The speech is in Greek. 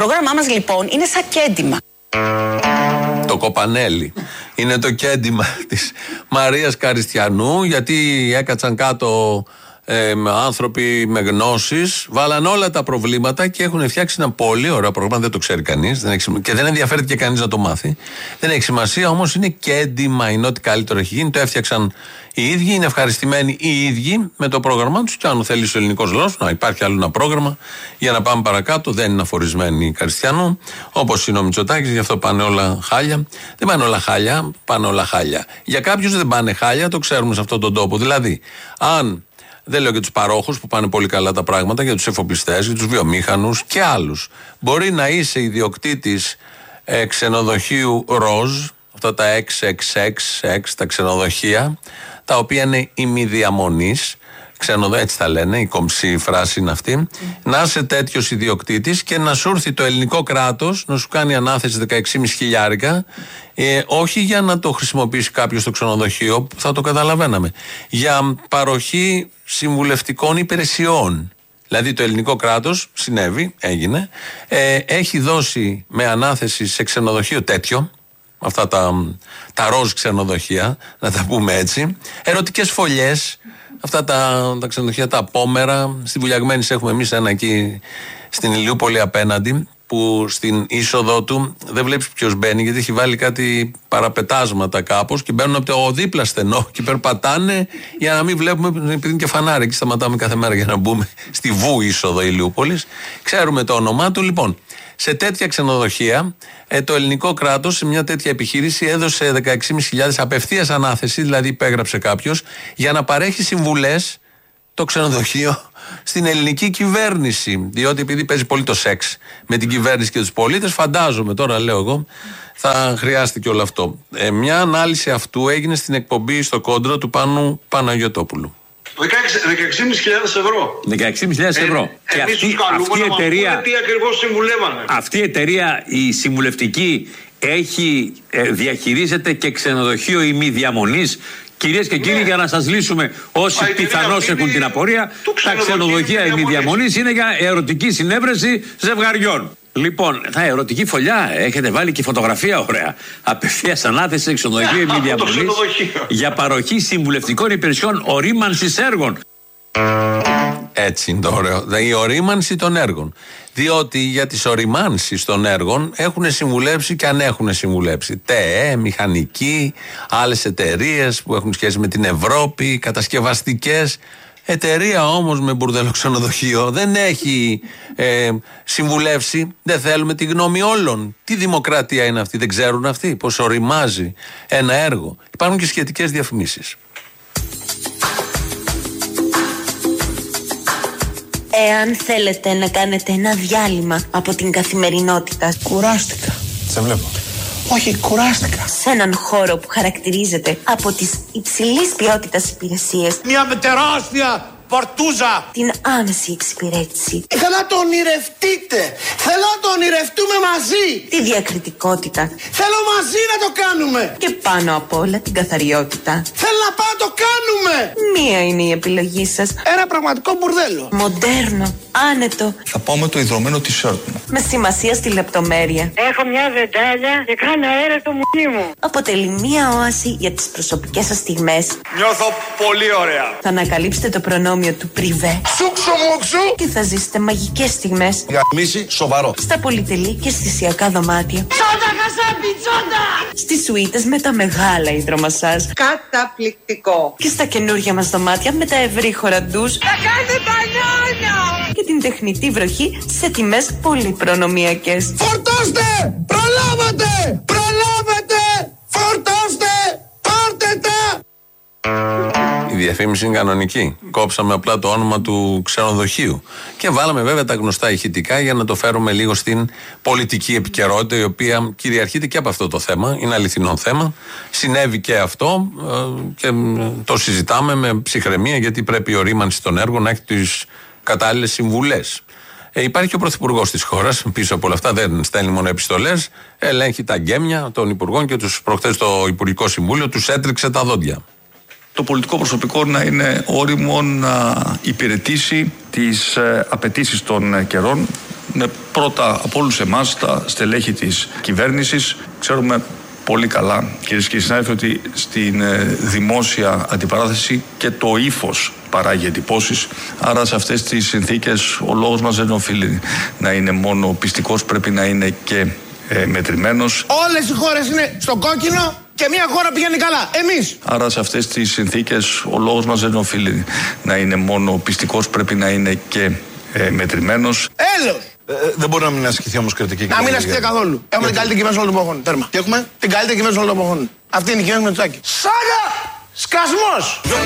πρόγραμμά μας λοιπόν είναι σαν κέντημα. Το κοπανέλι είναι το κέντημα της Μαρίας Καριστιανού, γιατί έκατσαν κάτω άνθρωποι με γνώσεις, βάλαν όλα τα προβλήματα και έχουν φτιάξει ένα πολύ ωραίο πρόγραμμα. Δεν το ξέρει κανείς και δεν ενδιαφέρεται και κανείς να το μάθει. Δεν έχει σημασία, όμως είναι κέντημα, είναι ό,τι καλύτερο έχει γίνει. Το έφτιαξαν οι ίδιοι, είναι ευχαριστημένοι οι ίδιοι με το πρόγραμμά τους. Και αν θέλει ο ελληνικός λαός να υπάρχει άλλο ένα πρόγραμμα για να πάμε παρακάτω, δεν είναι αφορισμένοι οι Καριστιανού, όπως είναι ο Μητσοτάκης, γι' αυτό πάνε όλα χάλια. Δεν πάνε όλα χάλια, πάνε όλα χάλια. Για κάποιους δεν πάνε χάλια, το ξέρουμε σε αυτόν τον τόπο. Δηλαδή, αν. Δεν λέω για τους παρόχους που πάνε πολύ καλά τα πράγματα, για τους εφοπλιστές, για τους βιομήχανους και άλλους. Μπορεί να είσαι ιδιοκτήτης ξενοδοχείου ροζ, αυτά τα XXX, τα ξενοδοχεία, τα οποία είναι ημιδιαμονής, έτσι τα λένε, η κομψή φράση είναι αυτή. Να είσαι τέτοιος ιδιοκτήτης και να σου έρθει το ελληνικό κράτος να σου κάνει ανάθεση 16.500, όχι για να το χρησιμοποιήσει κάποιος στο ξενοδοχείο, που θα το καταλαβαίναμε, για παροχή συμβουλευτικών υπηρεσιών. Δηλαδή το ελληνικό κράτος, συνέβη, έγινε, έχει δώσει με ανάθεση σε ξενοδοχείο τέτοιο, αυτά τα ροζ ξενοδοχεία, να τα πούμε έτσι, ερωτικές φωλιές, αυτά τα ξενοδοχεία, τα απόμερα. Στη Βουλιαγμένης έχουμε εμείς ένα εκεί στην Ηλιούπολη απέναντι, που στην είσοδο του δεν βλέπεις ποιος μπαίνει, γιατί έχει βάλει κάτι παραπετάσματα κάπως και μπαίνουν από το δίπλα στενό και περπατάνε για να μην βλέπουμε, επειδή είναι και φανάρι. Εκεί σταματάμε κάθε μέρα για να μπούμε στη Βου είσοδο Ηλιούπολης. Ξέρουμε το όνομά του. Λοιπόν, σε τέτοια ξενοδοχεία το ελληνικό κράτος σε μια τέτοια επιχείρηση έδωσε 16.500 απευθείας ανάθεση, δηλαδή υπέγραψε κάποιος, για να παρέχει συμβουλές το ξενοδοχείο στην ελληνική κυβέρνηση. Διότι επειδή παίζει πολύ το σεξ με την κυβέρνηση και τους πολίτες, φαντάζομαι, τώρα λέω εγώ, θα χρειάστηκε όλο αυτό. Μια ανάλυση αυτού έγινε στην εκπομπή στο Κόντρο του Πάνου Παναγιωτόπουλου. 16.500 ευρώ. 16.500 ευρώ. Και αυτή η εταιρεία. Τι ακριβώς συμβουλεύανε. Αυτή η εταιρεία, η συμβουλευτική, διαχειρίζεται και ξενοδοχείο ημιδιαμονής. Κυρίες και κύριοι, για να σας λύσουμε όσοι πιθανώς έχουν την απορία, τα ξενοδοχεία ημιδιαμονής είναι για ερωτική συνέβρεση ζευγαριών. Λοιπόν, ερωτική φωλιά, έχετε βάλει και φωτογραφία ωραία. Απευθείας ανάθεση σε ξενοδοχείο ημιδιαμονής για παροχή συμβουλευτικών υπηρεσιών ορίμανσης έργων. Έτσι είναι το ωραίο. Η ορίμανση των έργων. Διότι για τις οριμάνσεις των έργων έχουν συμβουλέψει και αν έχουν συμβουλέψει ΤΕΕ, μηχανικοί, άλλες εταιρείες που έχουν σχέση με την Ευρώπη, κατασκευαστικές. Εταιρεία όμως με μπουρδέλο ξενοδοχείο δεν έχει συμβουλεύσει. Δεν θέλουμε τη γνώμη όλων. Τι δημοκρατία είναι αυτή, δεν ξέρουν αυτοί πώς οριμάζει ένα έργο. Υπάρχουν και σχετικές διαφημίσεις. Εάν θέλετε να κάνετε ένα διάλειμμα από την καθημερινότητα. Κουράστηκα. Σε βλέπω. Όχι, κουράστηκα. Σε έναν χώρο που χαρακτηρίζεται από τις υψηλής ποιότητας υπηρεσίες. Μια τεράστια πορτούζα. Την άμεση εξυπηρέτηση. Θέλω να το ονειρευτείτε. Θέλω να το ονειρευτούμε μαζί. Τη διακριτικότητα. Θέλω μαζί να το κάνουμε. Και πάνω απ' όλα την καθαριότητα. Θέλω να πάω να το κάνουμε. Μία είναι η επιλογή σας. Ένα πραγματικό μπουρδέλο. Μοντέρνο, άνετο. Θα πάω με το ιδρωμένο t-shirt μου. Με σημασία στη λεπτομέρεια. Έχω μια βεντάλια και κάνω αέρα στο μουνί μου. Αποτελεί μία όαση για τις προσωπικές σας στιγμές. Νιώθω πολύ ωραία. Θα ανακαλύψετε το προνόμιο του πριβέ. Σούξου μουξου. Και θα ζήσετε μαγικές στιγμές. Για μίση σοβαρό. Στα πολυτελή και αισθησιακά δωμάτια. Τσόντα χασάπι, τσόντα! Στις σουίτες με τα μεγάλα υδρομασάζ. Καταπληκτικό. Και στα καινούργια μας δωμάτια με τα ευρύχωρα ντους. Θα κάνετε μπανάνα! Και την τεχνητή βροχή σε τιμές πολύ προνομιακές. Φορτώστε! Προλάβατε! Προλάβατε! Φορτώστε! Πάρτε τα! Η διαφήμιση είναι κανονική. Κόψαμε απλά το όνομα του ξενοδοχείου. Και βάλαμε βέβαια τα γνωστά ηχητικά για να το φέρουμε λίγο στην πολιτική επικαιρότητα, η οποία κυριαρχείται και από αυτό το θέμα. Είναι αληθινό θέμα. Συνέβη και αυτό και το συζητάμε με ψυχραιμία, γιατί πρέπει η ορίμανση των έργων να έχει τις κατάλληλες συμβουλές. Υπάρχει και ο πρωθυπουργός της χώρας πίσω από όλα αυτά, δεν στέλνει μόνο επιστολές, ελέγχει τα γκέμια των υπουργών και προχθές το Υπουργικό Συμβούλιο τους έτριξε τα δόντια. Το πολιτικό προσωπικό να είναι όριμο να υπηρετήσει τις απαιτήσεις των καιρών, είναι πρώτα από όλους εμάς τα στελέχη της κυβέρνησης. Ξέρουμε πολύ καλά, κυρίες και συνάδελφοι, ότι στην δημόσια αντιπαράθεση και το ύφος παράγει εντυπώσεις. Άρα σε αυτές τις συνθήκες ο λόγος μας δεν οφείλει να είναι μόνο πιστικός, πρέπει να είναι και μετρημένος. Όλες οι χώρες είναι στο κόκκινο και μια χώρα πηγαίνει καλά. Εμείς. Άρα σε αυτές τις συνθήκες ο λόγος μας δεν οφείλει να είναι μόνο πιστικός, πρέπει να είναι και μετρημένος. Έλεος. Δεν μπορεί να μην ασκηθεί όμως κριτική. Να μην ασκηθεί καθόλου. Έχουμε την καλύτερη κυβέρνηση όλων των εποχών. Τέρμα. Τι έχουμε? Την καλύτερη κυβέρνηση όλων των εποχών. Αυτή είναι η κυβέρνηση Μητσοτάκη. Σάγα! Σκασμός!